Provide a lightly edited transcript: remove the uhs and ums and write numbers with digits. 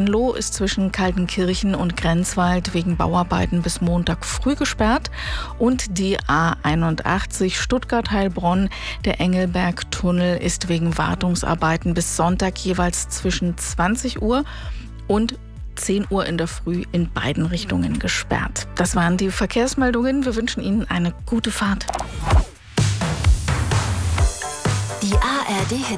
Spandau ist zwischen Kaltenkirchen und Grenzwald wegen Bauarbeiten bis Montag früh gesperrt. Und die A81 Stuttgart-Heilbronn, der Engelberg-Tunnel, ist wegen Wartungsarbeiten bis Sonntag jeweils zwischen 20 Uhr und 10 Uhr in der Früh in beiden Richtungen gesperrt. Das waren die Verkehrsmeldungen. Wir wünschen Ihnen eine gute Fahrt. Die ARD Hit